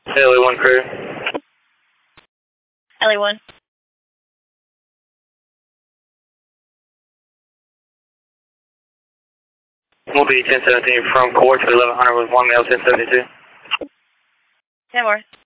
LA1 crew. LA1. We'll be 1017 from Court to 1100 with 1 male 1072. 10 more.